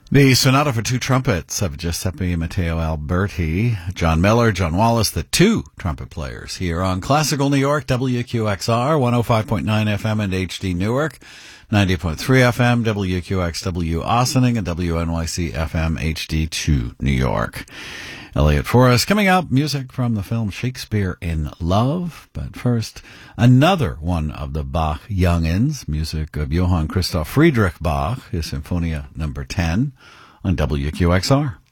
The Sonata for Two Trumpets of Giuseppe Matteo Alberti, John Miller, John Wallace, the two trumpet players here on Classical New York, WQXR, 105.9 FM and HD Newark, 90.3 FM, WQXW Ossining, and WNYC FM HD2 New York. Elliot Forrest. Coming up, music from the film Shakespeare in Love. But first, another one of the Bach youngins, music of Johann Christoph Friedrich Bach, his Sinfonia number 10 on WQXR.